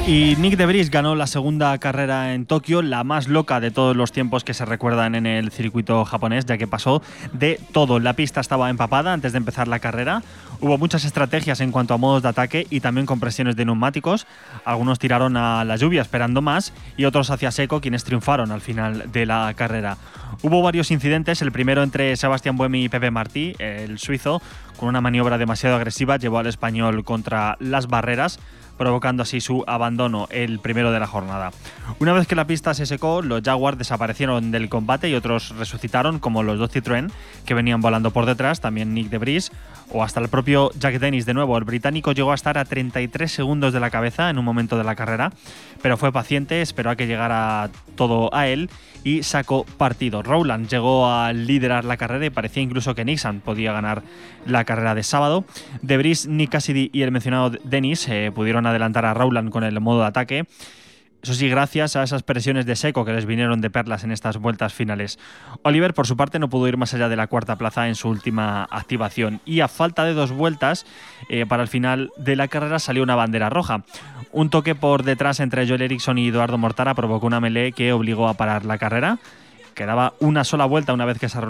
Y Nyck de Vries ganó la segunda carrera en Tokio, la más loca de todos los tiempos que se recuerdan en el circuito japonés, ya que pasó de todo. La pista estaba empapada antes de empezar la carrera. Hubo muchas estrategias en cuanto a modos de ataque y también compresiones de neumáticos. Algunos tiraron a la lluvia esperando más y otros hacia seco, quienes triunfaron al final de la carrera. Hubo varios incidentes, el primero entre Sebastián Buemi y Pepe Martí, el suizo, con una maniobra demasiado agresiva, llevó al español contra las barreras, provocando así su abandono, el primero de la jornada. Una vez que la pista se secó, los Jaguars desaparecieron del combate y otros resucitaron, como los dos Citroën, que venían volando por detrás, también Nyck de Vries, o hasta el propio Jack Dennis de nuevo. El británico llegó a estar a 33 segundos de la cabeza en un momento de la carrera, pero fue paciente, esperó a que llegara todo a él y sacó partido. Rowland llegó a liderar la carrera y parecía incluso que Nissan podía ganar la carrera de sábado. De Vries, Nick Cassidy y el mencionado Dennis pudieron adelantar a Rowland con el modo de ataque. Eso sí, gracias a esas presiones de seco que les vinieron de perlas en estas vueltas finales. Oliver, por su parte, no pudo ir más allá de la cuarta plaza en su última activación. Y a falta de 2 vueltas, para el final de la carrera salió una bandera roja. Un toque por detrás entre Joel Eriksson y Eduardo Mortara provocó una melee que obligó a parar la carrera. Quedaba una sola vuelta una vez que se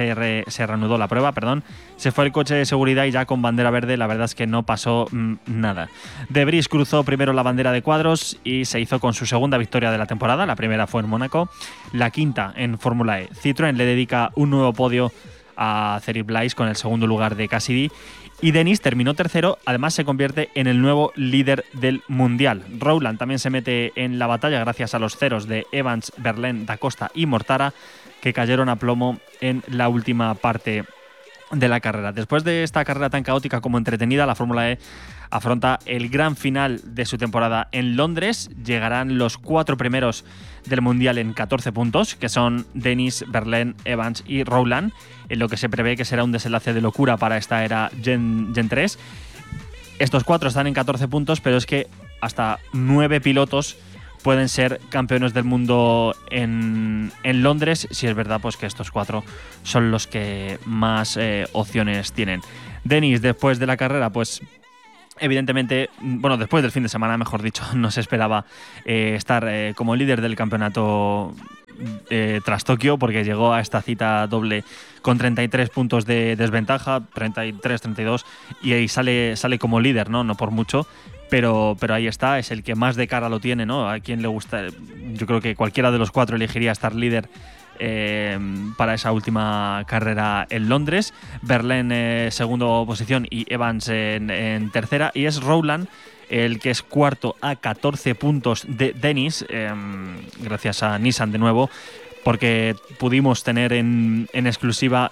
reanudó la prueba, Se fue el coche de seguridad y ya con bandera verde la verdad es que no pasó nada. De Vries cruzó primero la bandera de cuadros y se hizo con su segunda victoria de la temporada. La primera fue en Mónaco, la quinta en Fórmula E. Citroën le dedica un nuevo podio a Cyril Blaise con el segundo lugar de Cassidy. Y Dennis terminó tercero, además se convierte en el nuevo líder del Mundial. Rowland también se mete en la batalla gracias a los ceros de Evans, Verlaine, Da Costa y Mortara, que cayeron a plomo en la última parte de la carrera. Después de esta carrera tan caótica como entretenida, la Fórmula E afronta el gran final de su temporada en Londres. Llegarán los 4 primeros del Mundial en 14 puntos, que son Dennis, Verlaine, Evans y Rowland, en lo que se prevé que será un desenlace de locura para esta era Gen 3. Estos 4 están en 14 puntos, pero es que hasta 9 pilotos pueden ser campeones del mundo en Londres, si es verdad pues que estos 4 son los que más opciones tienen. Dennis, después de la carrera, pues evidentemente, después del fin de semana, mejor dicho, no se esperaba estar como líder del campeonato tras Tokio, porque llegó a esta cita doble con 33 puntos de desventaja, 33-32, y ahí sale como líder, no por mucho. Pero ahí está, es el que más de cara lo tiene, ¿no? A quien le gusta, yo creo que cualquiera de los 4 elegiría estar líder para esa última carrera en Londres. Verlaine segunda posición y Evans en tercera, y es Rowland el que es cuarto a 14 puntos de Dennis, gracias a Nissan de nuevo, porque pudimos tener en exclusiva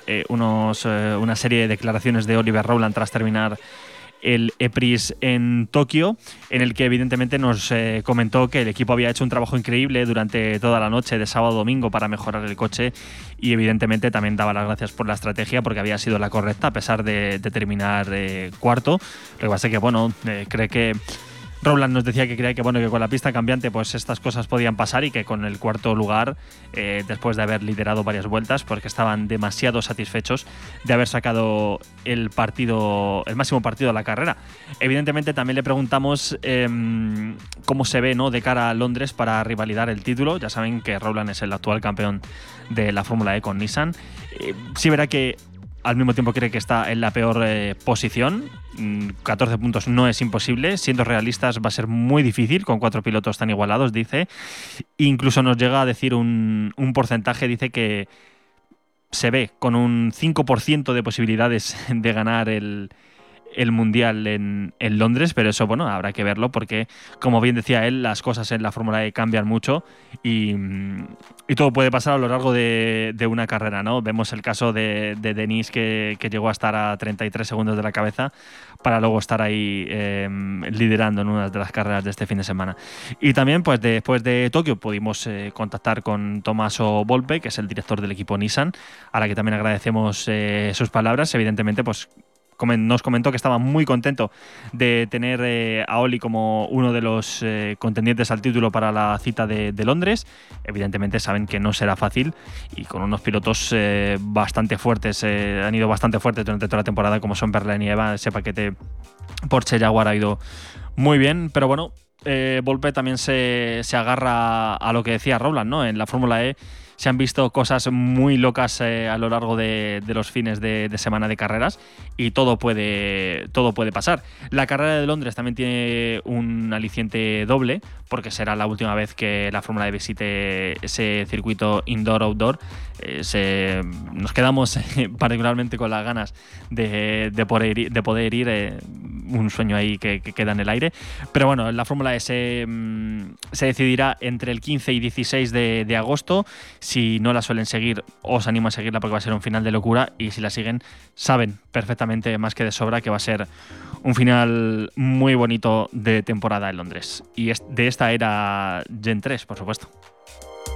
una serie de declaraciones de Oliver Rowland tras terminar el EPRIS en Tokio, en el que evidentemente nos comentó que el equipo había hecho un trabajo increíble durante toda la noche de sábado a domingo para mejorar el coche, y evidentemente también daba las gracias por la estrategia porque había sido la correcta a pesar de terminar cuarto. Lo que pasa es que cree que Rowland nos decía que creía que con la pista cambiante pues estas cosas podían pasar, y que con el cuarto lugar, después de haber liderado varias vueltas, porque estaban demasiado satisfechos de haber sacado el máximo partido de la carrera. Evidentemente también le preguntamos cómo se ve, ¿no?, de cara a Londres para rivalidar el título. Ya saben que Rowland es el actual campeón de la Fórmula E con Nissan. Sí verá que al mismo tiempo cree que está en la peor posición. 14 puntos no es imposible. Siendo realistas, va a ser muy difícil con 4 pilotos tan igualados, dice. Incluso nos llega a decir un porcentaje, dice que se ve con un 5% de posibilidades de ganar el Mundial en Londres, pero eso, habrá que verlo porque, como bien decía él, las cosas en la Fórmula E cambian mucho y todo puede pasar a lo largo de una carrera, ¿no? Vemos el caso de Dennis que llegó a estar a 33 segundos de la cabeza para luego estar ahí liderando en una de las carreras de este fin de semana. Y también, pues después de Tokio, pudimos contactar con Tommaso Volpe, que es el director del equipo Nissan, a la que también agradecemos sus palabras. Evidentemente, pues nos comentó que estaba muy contento de tener a Oli como uno de los contendientes al título para la cita de Londres. Evidentemente saben que no será fácil, y con unos pilotos bastante fuertes, han ido bastante fuertes durante toda la temporada, como son Verlaine y Evans. Ese paquete Porsche Jaguar ha ido muy bien, pero Volpe también se agarra a lo que decía Rowland, ¿no? En la Fórmula E se han visto cosas muy locas a lo largo de los fines de semana de carreras y todo puede pasar. La carrera de Londres también tiene un aliciente doble, porque será la última vez que la Fórmula E visite ese circuito indoor-outdoor. Nos quedamos particularmente con las ganas de poder ir, un sueño ahí que queda en el aire. Pero bueno, la Fórmula E se decidirá entre el 15 y 16 de agosto. Si no la suelen seguir, os animo a seguirla porque va a ser un final de locura, y si la siguen, saben perfectamente más que de sobra que va a ser un final muy bonito de temporada en Londres. Y de esta era Gen 3, por supuesto.